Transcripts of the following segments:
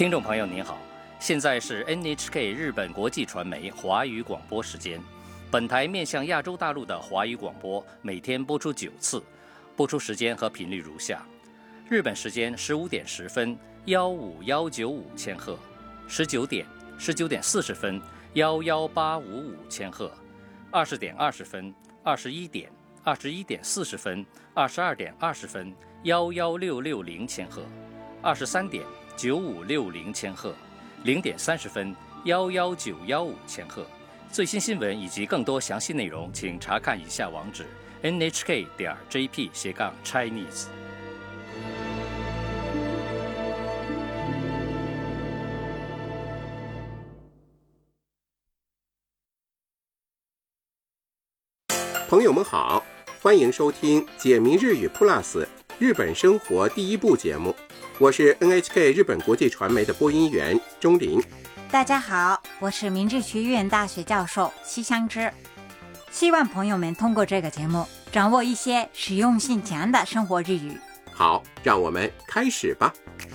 听众朋友您好，现在是 NHK 日本国际传媒华语广播时间。本台面向亚洲大陆的华语广播每天播出9次，播出时间和频率如下：日本时间15点10分15195千赫，19点、19点40分11855千赫，20点20分、21点、21点40分、22点20分11660千赫，23点9560千赫，0点30分11915千赫。最新新闻以及更多详细内容，请查看以下网址 nhk.jp/Chinese。 朋友们好，欢迎收听解谜日语 Plus 日本生活第一部节目，我是 NHK 日本国际传媒的播音员钟林。 大家好，我是明治学院大学教授西香织。希望朋友们通过这个节目掌握一些实用性强的生活日语。 好，让我们开始吧。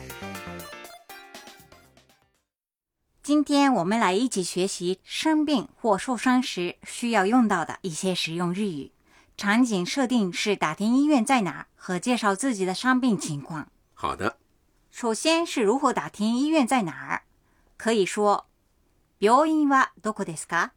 今天我们来一起学习生病或受伤时需要用到的一些实用日语。场景设定是打听医院在哪儿和介绍自己的伤病情况。 好的。 首先是如何打听医院在哪儿。可以说病院はどこですか？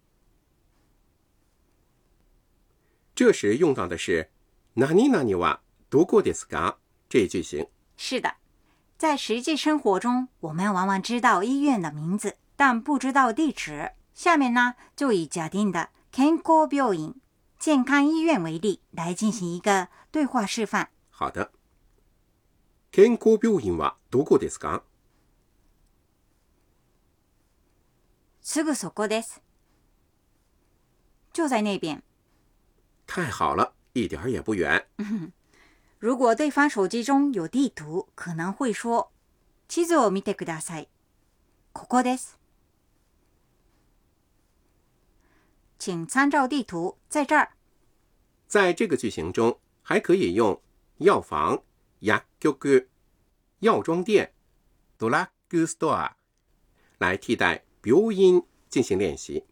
这时用到的是何々はどこですか这句型。 是的，在实际生活中，我们往往知道医院的名字，但不知道地址。下面呢，就以假定的健康病院、健康医院为例，来进行一个对话示範。 好的。健康病院はどこですか？ すぐそこです。就在那边。 太好了，一点也不远。 如果对方手机中有地图，可能会说地図を見てください。ここです。请参照地图，在这儿。 在这个句型中，还可以用药房、薬局、药妆店、ドラッグストア来替代病院进行练习。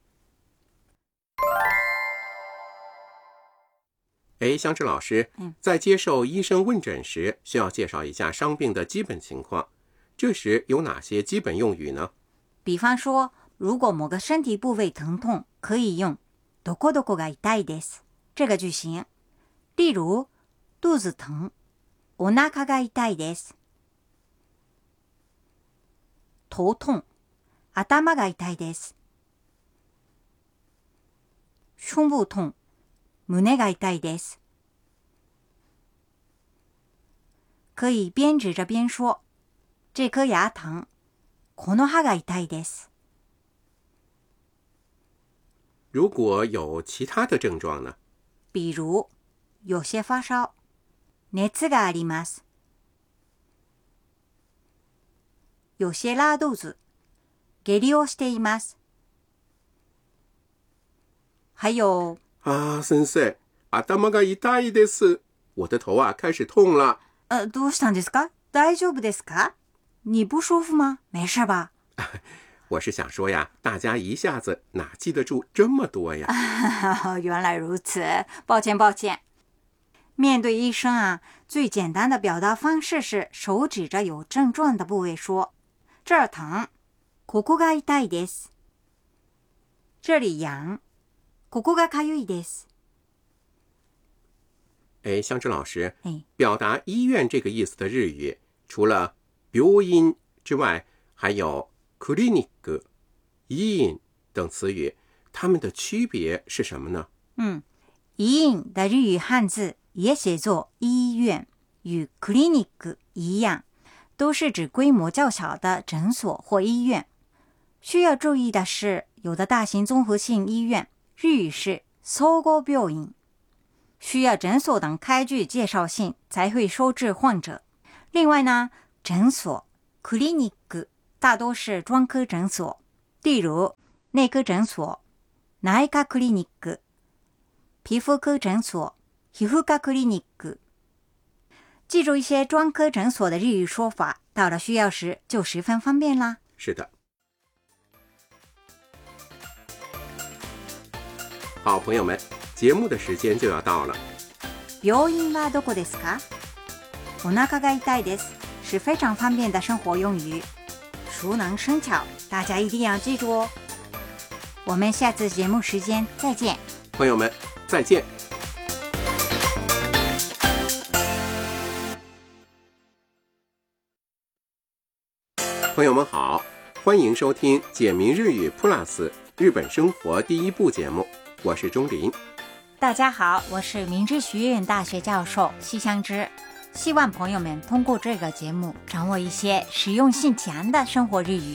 香织老师，在接受医生问诊时，需要介绍一下伤病的基本情况。这时有哪些基本用语呢？ 比方说，如果某个身体部位疼痛，可以用どこどこが痛いです这个句型。例如，肚子疼，お腹が痛いです。头痛、頭が痛いです。胸部痛、胸が痛いです。可以边指着边说，这颗牙疼、この歯が痛いです。 如果有其他的症状呢？ 比如，有些发烧、熱があります。有些拉肚子、下痢をしています。还有先生、頭が痛いです。我的头开始痛了。 どうしたんですか？大丈夫ですか？你不舒服吗？没事吧？ 我是想说呀，大家一下子哪记得住这么多呀？ 原来如此，抱歉。面对医生最简单的表达方式是手指着有症状的部位说，这儿疼，ここが痛いです。这里痒，ここがかゆいです。 香织老师，表达医院这个意思的日语，除了病院之外，还有クリニック、医院等词语，它们的区别是什么呢？ 医院的日语汉字也写作医院，与クリニック一样，都是指规模较小的诊所或医院。需要注意的是，有的大型综合性医院日语是総合病院，需要诊所等开具介绍信才会收治患者。另外呢，诊所クリニック大多是专科诊所，例如内科诊所内科クリニック、皮膚科診所皮膚科クリニック。 记住一些专科诊所的日语说法，到了需要时就十分方便啦。 是的。好，朋友们，节目的时间就要到了。 病院はどこですか？お腹が痛いです，是非常方便的生活用语，熟能生巧，大家一定要记住哦。我们下次节目时间再见， 朋友们，再见。朋友们好，欢迎收听简明日语 Plus 日本生活第一部节目，我是钟林。 大家好，我是明治学院大学教授西香织。希望朋友们通过这个节目掌握一些实用性强的生活日语。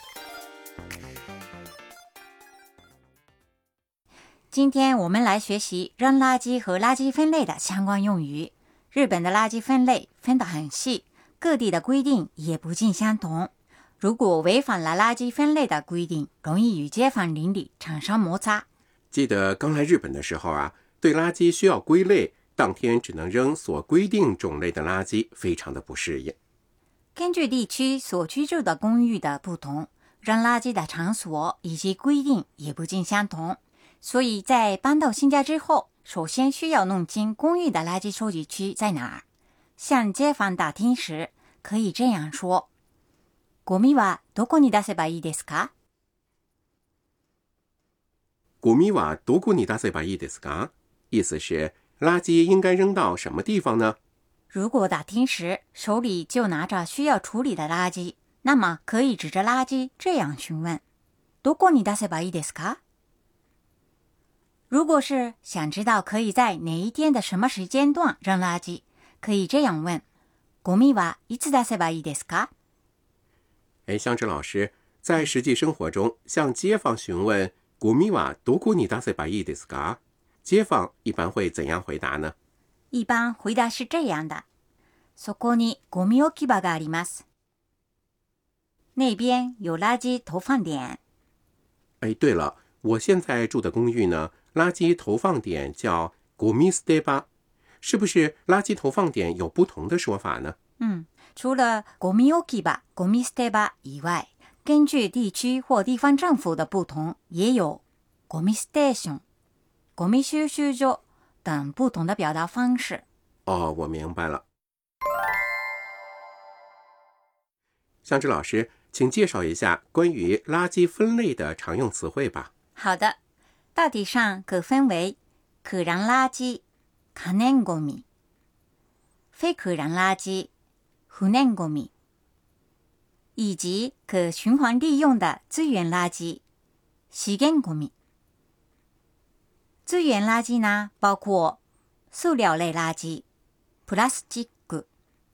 今天我们来学习扔垃圾和垃圾分类的相关用语。日本的垃圾分类分得很细，各地的规定也不尽相同。如果违反了垃圾分类的规定，容易与街坊邻里产生摩擦。 记得刚来日本的时候啊，对垃圾需要归类，当天只能扔所规定种类的垃圾，非常的不适应。 根据地区所居住的公寓的不同，扔垃圾的场所以及规定也不尽相同，所以在搬到新家之后，首先需要弄清公寓的垃圾收集区在哪儿。向街坊打听时，可以这样说：ゴミはどこに出せばいいですか？ ゴミはどこに出せばいいですか？意思是垃圾应该扔到什么地方呢？ 如果打听时手里就拿着需要处理的垃圾，那么可以指着垃圾这样询问：どこに出せばいいですか？如果是想知道可以在哪一天的什么时间段扔垃圾，可以这样问：ゴミはいつ出せばいいですか？ 香织老师，在实际生活中向街坊询问ゴミはどこに出せばいいですか？街坊一般会怎样回答呢？ 一般回答是这样的：そこにゴミ置き場があります。那边有垃圾投放点。 对了，我现在住的公寓呢，垃圾投放点叫ゴミ捨て場，是不是垃圾投放点有不同的说法呢？ 除了ゴミ置き場、ゴミ捨て場以外，根据地区或地方政府的不同，也有ゴミステーション、ゴミ収集所等不同的表达方式。 我明白了。香织老师，请介绍一下关于垃圾分类的常用词汇吧。 好的，大体上可分为可燃垃圾、可燃ゴミ、非可燃垃圾、不燃ゴミ，以及可循环利用的资源垃圾、資源ゴミ。资源垃圾呢，包括塑料类垃圾、プラスチック、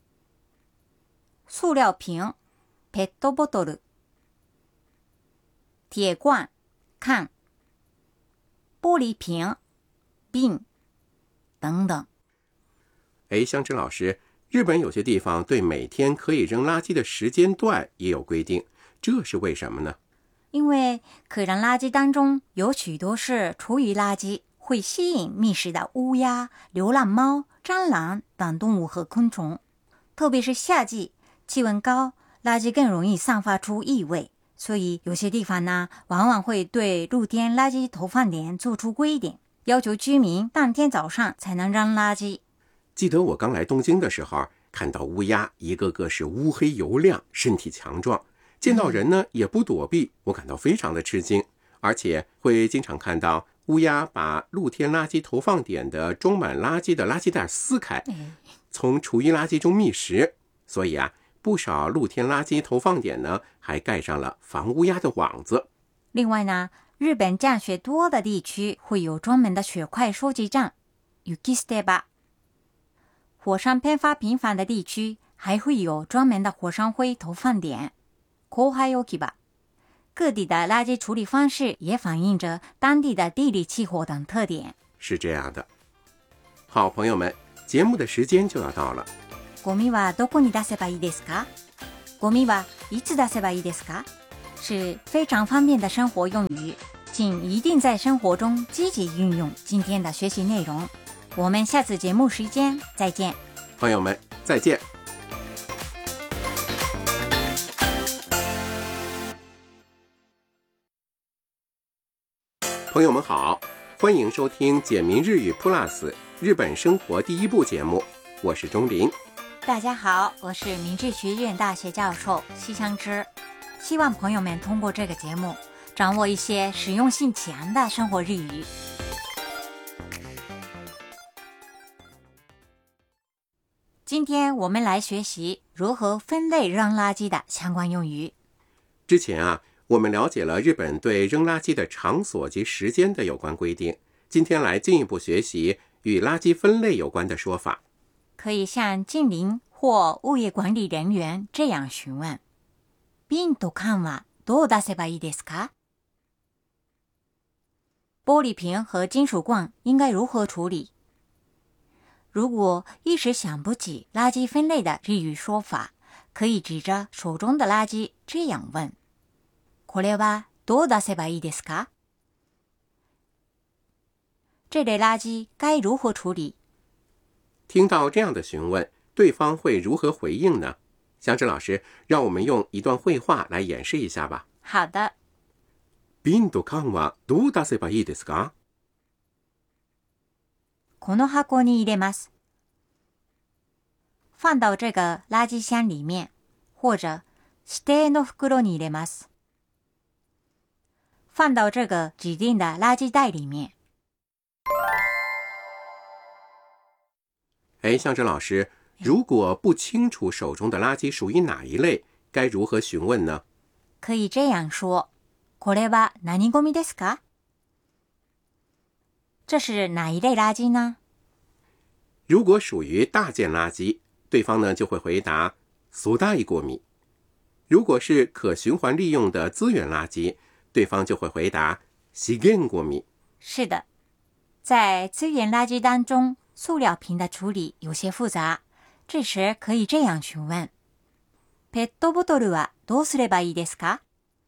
塑料瓶、ペットボトル、铁罐、缶、玻璃瓶、瓶等等。 香织老师，日本有些地方对每天可以扔垃圾的时间段也有规定，这是为什么呢？ 因为可燃垃圾当中有许多是厨余垃圾，会吸引觅食的乌鸦、流浪猫、蟑螂等动物和昆虫。特别是夏季，气温高，垃圾更容易散发出异味，所以有些地方呢，往往会对露天垃圾投放点做出规定，要求居民当天早上才能扔垃圾。 记得我刚来东京的时候，看到乌鸦一个个是乌黑油亮，身体强壮，见到人呢也不躲避，我感到非常的吃惊。而且会经常看到乌鸦把露天垃圾投放点的装满垃圾的垃圾袋撕开，从厨余垃圾中觅食。所以不少露天垃圾投放点呢还盖上了防乌鸦的网子。 另外呢，日本降雪多的地区会有专门的雪块收集站、雪捨て場。火山喷发频繁的地区还会有专门的火山灰投放点、降灰置き場。各地的垃圾处理方式也反映着当地的地理气候等特点。 是这样的。好，朋友们，节目的时间就要到了。 ゴミはどこに出せばいいですか？ゴミはいつ出せばいいですか？是非常方便的生活用语，请一定在生活中积极运用今天的学习内容。我们下次节目时间再见。 朋友们，再见。朋友们好，欢迎收听简明日语 Plus 日本生活第一部节目，我是钟林。 大家好，我是明治学院大学教授西香枝。希望朋友们通过这个节目掌握一些实用性强的生活日语。今天我们来学习如何分类扔垃圾的相关用语。 之前我们了解了日本对扔垃圾的场所及时间的有关规定，今天来进一步学习与垃圾分类有关的说法。 可以向近邻或物业管理人员这样询问：瓶と缶はどう出せばいいですか？玻璃瓶和金属罐应该如何处理？如果一时想不起垃圾分类的日语说法，可以指着手中的垃圾这样问：これはどう出せばいいですか？这类垃圾该如何处理？ 听到这样的询问，对方会如何回应呢？香枝老师，让我们用一段绘画来演示一下吧。 好的。 瓶と缶はどう出せばいいですか？ この箱に入れます。放到这个垃圾箱里面，或者指定の袋に入れます。放到这个指定的垃圾袋里面。 香枝老师，如果不清楚手中的垃圾属于哪一类，该如何询问呢？ 可以这样说：これは何ゴミですか？这是哪一类垃圾呢？ 如果属于大件垃圾，对方呢就会回答粗大ゴミ。如果是可循环利用的资源垃圾，对方就会回答資源ゴミ。 是的，在资源垃圾当中，塑料瓶的处理有些复杂，这时可以这样询问：ペットボトルはどうすればいいですか？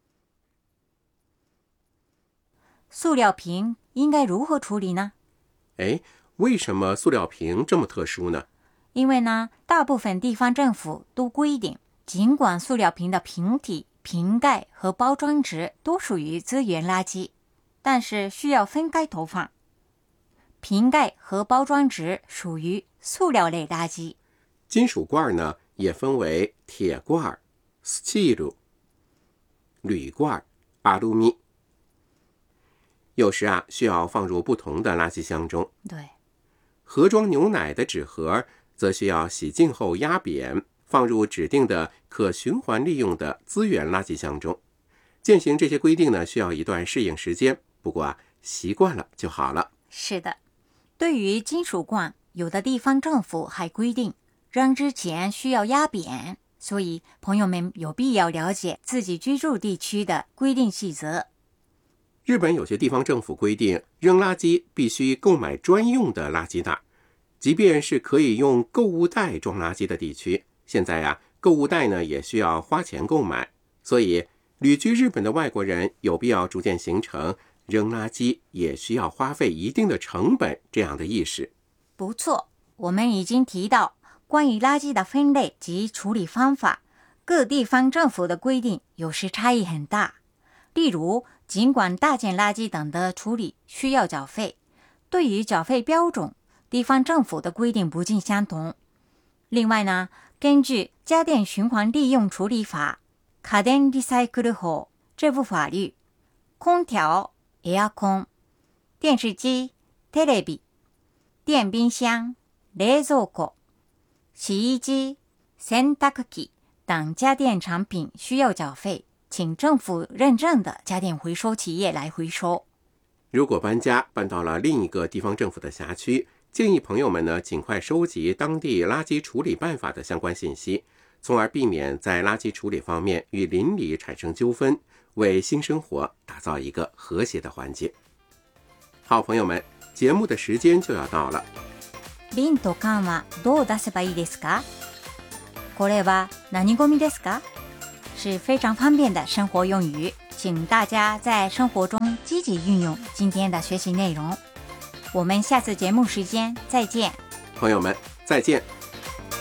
塑料瓶应该如何处理呢？ 为什么塑料瓶这么特殊呢？ 因为呢，大部分地方政府都规定，尽管塑料瓶的瓶体、瓶盖和包装纸都属于资源垃圾，但是需要分开投放。瓶盖和包装纸属于塑料类垃圾。 金属罐呢，也分为铁罐、スチール、铝罐、アルミ。有时需要放入不同的垃圾箱中。 对， 盒装牛奶的纸盒则需要洗净后压扁，放入指定的可循环利用的资源垃圾箱中。践行这些规定呢，需要一段适应时间，不过习惯了就好了。 是的，对于金属罐，有的地方政府还规定扔之前需要压扁，所以朋友们有必要了解自己居住地区的规定细则。 日本有些地方政府规定，扔垃圾必须购买专用的垃圾袋，即便是可以用购物袋装垃圾的地区，现在购物袋呢也需要花钱购买，所以旅居日本的外国人有必要逐渐形成扔垃圾也需要花费一定的成本这样的意识。 不错，我们已经提到关于垃圾的分类及处理方法，各地方政府的规定有时差异很大。例如，尽管大件垃圾等的处理需要缴费，对于缴费标准，地方政府的规定不尽相同。另外呢，根据家电循环利用处理法家電リサイクル法这部法律，空调 Aircon、电视机 テレビ、电冰箱 冷蔵庫、洗衣机 洗濯機等家电产品需要缴费，请政府认证的家电回收企业来回收。 如果搬家搬到了另一个地方政府的辖区，建议朋友们呢尽快收集当地垃圾处理办法的相关信息，从而避免在垃圾处理方面与邻里产生纠纷，为新生活打造一个和谐的环境。好，朋友们，节目的时间就要到了。 瓶と缶はどう出せばいいですか？これは何ゴミですか？是非常方便的生活用语，请大家在生活中积极运用今天的学习内容。我们下次节目时间再见。 朋友们，再见。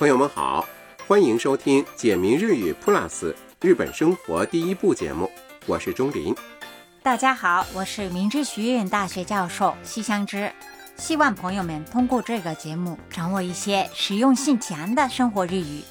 朋友们好，欢迎收听简明日语 Plus 日本生活第一部节目，我是钟林。 大家好，我是明治学院大学教授西香织。希望朋友们通过这个节目掌握一些实用性强的生活日语。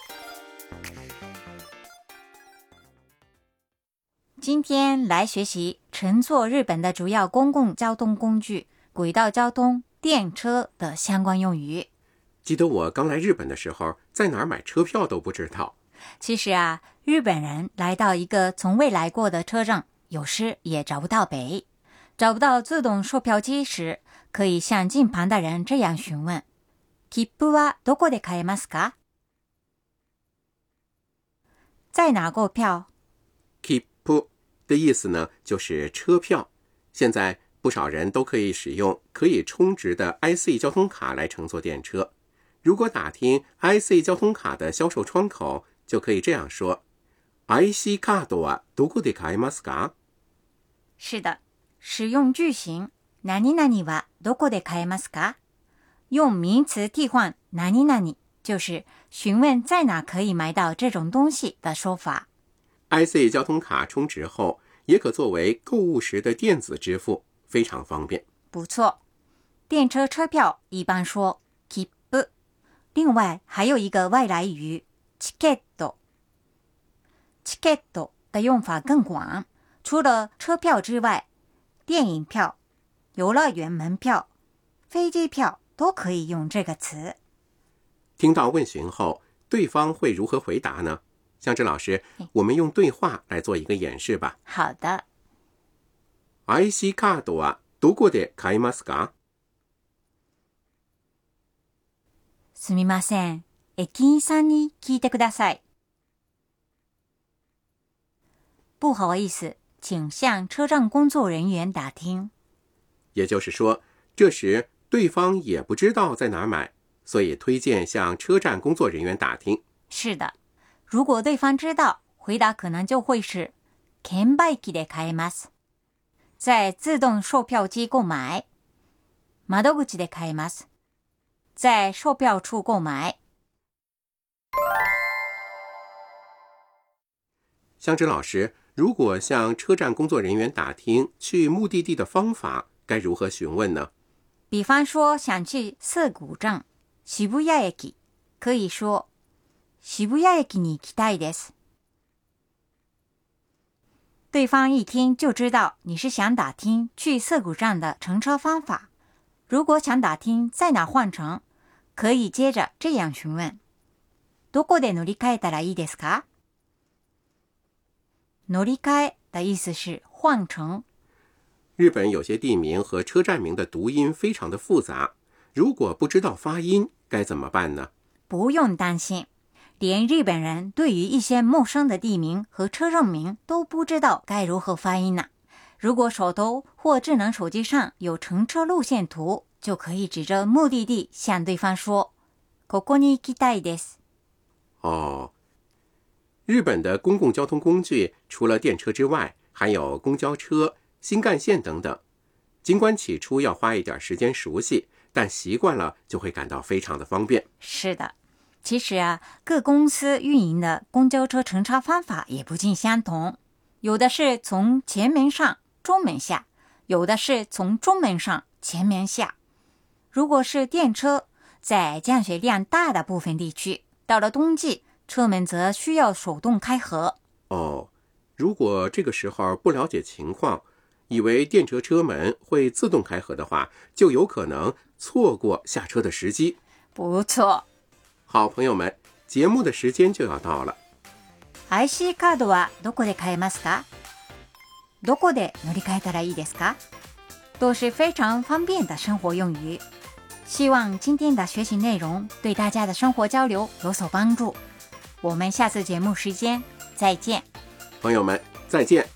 今天来学习乘坐日本的主要公共交通工具轨道交通电车的相关用语。 记得我刚来日本的时候，在哪儿买车票都不知道。 其实啊，日本人来到一个从未来过的车站，有时也找不到北。找不到自动售票机时，可以向近旁的人这样询问：切符はどこで買えますか？在哪购票？ 切符的意思呢，就是车票。现在不少人都可以使用可以充值的 IC 交通卡来乘坐电车。如果打听 IC 交通卡的销售窗口，就可以这样说：IC カードはどこで買えますか？ 是的，使用句型何々はどこで買えますか？用名词替换何々，就是询问在哪可以买到这种东西的说法。 IC 交通卡充值后，也可作为购物时的电子支付，非常方便。 不错，电车车票一般说切符，另外还有一个外来语チケット。チケット的用法更广，除了车票之外，电影票、游乐园门票、飞机票都可以用这个词。 听到问询后，对方会如何回答呢？香织老师，我们用对话来做一个演示吧。 好的。 IC カードはどこで買えますか？ すみません、駅員さんに聞いてください。不好意思，请向车站工作人员打听。 也就是说，这时对方也不知道在哪儿买，所以推荐向车站工作人员打听。 是的，如果对方知道，回答可能就会是券売機で買えます。在自动售票机购买。窓口で買えます。在售票处购买。 香织老师，如果向车站工作人员打听去目的地的方法，该如何询问呢？ 比方说想去涩谷站渋谷駅，可以说渋谷駅に行きたいです。对方一听就知道你是想打听去涩谷站的乘车方法。如果想打听在哪换乘，可以接着这样询问：どこで乗り換えたらいいですか？乗り換え的意思是换乘。 日本有些地名和车站名的读音非常的复杂，如果不知道发音，该怎么办呢？ 不用担心，连日本人对于一些陌生的地名和车站名都不知道该如何发音呢。如果手头或智能手机上有乘车路线图，就可以指着目的地向对方说：ここに行きたいです。 哦，日本的公共交通工具除了电车之外，还有公交车、新干线等等。尽管起初要花一点时间熟悉，但习惯了就会感到非常的方便。 是的，其实啊，各公司运营的公交车乘车方法也不尽相同，有的是从前门上中门下，有的是从中门上前门下。如果是电车，在降雪量大的部分地区，到了冬季，车门则需要手动开合。 哦，如果这个时候不了解情况，以为电车车门会自動開合的話，就有可能錯過下車的時機。 不錯。 好朋友們，節目的時間就要到了。 IC カードはどこで買えますか？どこで乗り換えたらいいですか？都是非常方便的生活用语。希望今天的学习内容对大家的生活交流有所帮助。我们下次节目时间再见。 朋友們，再見。